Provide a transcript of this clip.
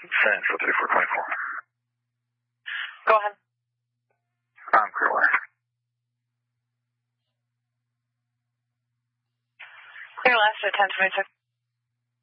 Central 3424. Go ahead. I'm Clearwater. Clear last at 1026.